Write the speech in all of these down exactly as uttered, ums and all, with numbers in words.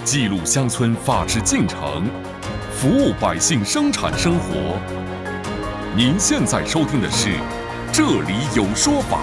记录乡村法治进程，服务百姓生产生活。您现在收听的是《这里有说法》。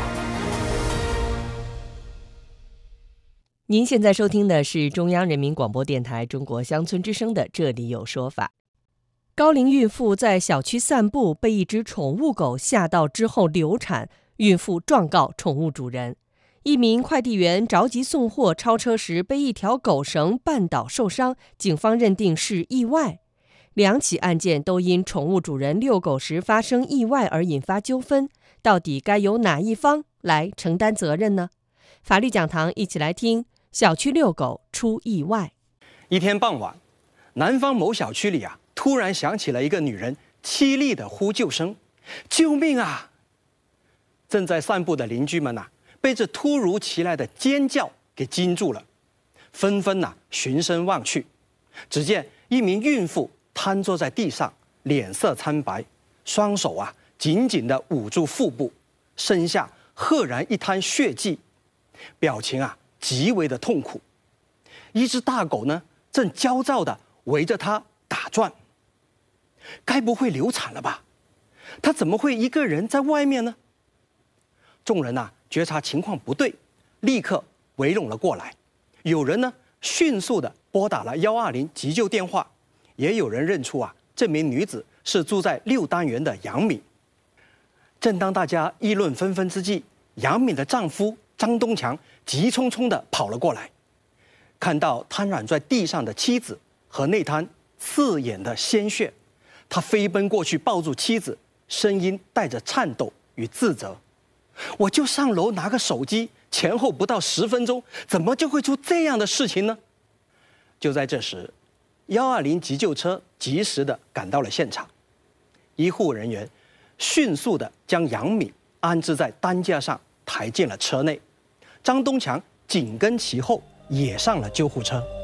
您现在收听的是中央人民广播电台中国乡村之声的《这里有说法》。高龄孕妇在小区散步，被一只宠物狗吓到之后流产，孕妇状告宠物主人。一名快递员着急送货，超车时被一条狗绳绊倒受伤，警方认定是意外。两起案件都因宠物主人遛狗时发生意外而引发纠纷，到底该由哪一方来承担责任呢？法律讲堂一起来听小区遛狗出意外。 一天傍晚，南方某小区里啊，突然响起了一个女人凄厉的呼救声：“救命啊！”正在散步的邻居们呐、啊，被这突如其来的尖叫给惊住了，纷纷呐、啊、循声望去。只见一名孕妇瘫坐在地上，脸色苍白，双手啊紧紧地捂住腹部，身下赫然一滩血迹，表情啊极为的痛苦。一只大狗呢，正焦躁地围着它打转。该不会流产了吧？它怎么会一个人在外面呢？众人呐、啊、觉察情况不对，立刻围拢了过来。有人呢迅速地拨打了一二零急救电话，也有人认出啊这名女子是住在六单元的杨敏。正当大家议论纷纷之际，杨敏的丈夫张东强急匆匆地跑了过来，看到瘫软在地上的妻子和那滩刺眼的鲜血，他飞奔过去抱住妻子，声音带着颤抖与自责：“我就上楼拿个手机，前后不到十分钟，怎么就会出这样的事情呢？”就在这时，一二零急救车及时地赶到了现场，医护人员迅速地将杨敏安置在担架上，抬进了车内。张东强紧跟其后，也上了救护车。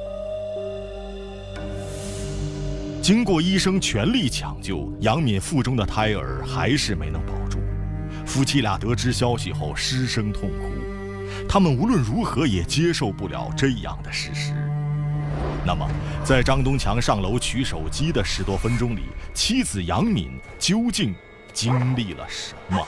经过医生全力抢救，杨敏腹中的胎儿还是没能保住。夫妻俩得知消息后失声痛哭，他们无论如何也接受不了这样的事实。那么，在张东强上楼取手机的十多分钟里，妻子杨敏究竟经历了什么？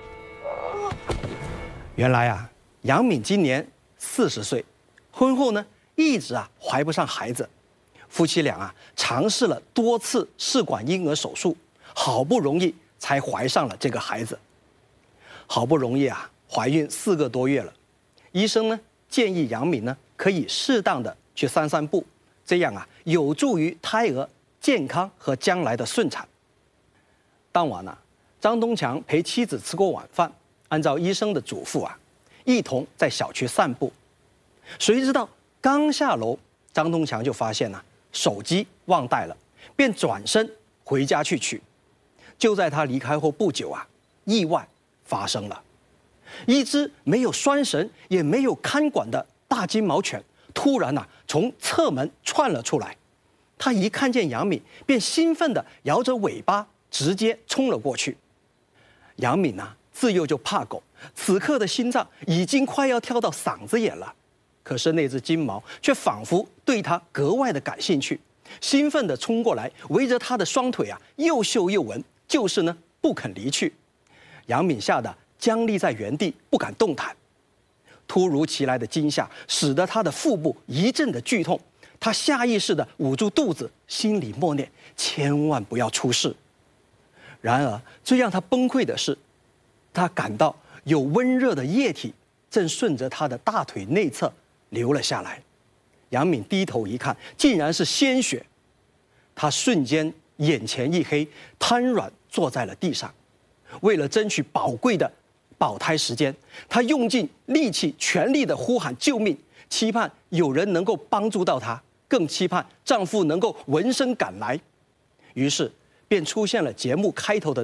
原来啊，杨敏今年四十岁，婚后呢一直啊怀不上孩子，夫妻俩啊尝试了多次试管婴儿手术，好不容易才怀上了这个孩子。好不容易啊怀孕四个多月了，医生呢建议杨敏呢可以适当的去散散步，这样啊有助于胎儿健康和将来的顺产。当晚啊，张东强陪妻子吃过晚饭，按照医生的嘱咐啊，一同在小区散步。谁知道刚下楼，张东强就发现呢、啊、手机忘带了，便转身回家去取。就在他离开后不久啊，意外发生了。一只没有拴绳也没有看管的大金毛犬突然啊从侧门窜了出来，他一看见杨敏，便兴奋地摇着尾巴直接冲了过去。杨敏啊自幼就怕狗，此刻的心脏已经快要跳到嗓子眼了。可是那只金毛却仿佛对他格外的感兴趣，兴奋地冲过来，围着他的双腿啊又嗅又闻，就是呢不肯离去。杨敏吓得僵立在原地，不敢动弹。突如其来的惊吓使得他的腹部一阵的剧痛，他下意识地捂住肚子，心里默念：千万不要出事。然而最让他崩溃的是，他感到有温热的液体正顺着他的大腿内侧流了下来。杨敏低头一看，竟然是鲜血。他瞬间眼前一黑，瘫软坐在了地上。为了争取宝贵的保胎时间，她用尽力气，全力地呼喊救命，期盼有人能够帮助到她，更期盼丈夫能够闻声赶来。于是便出现了节目开头的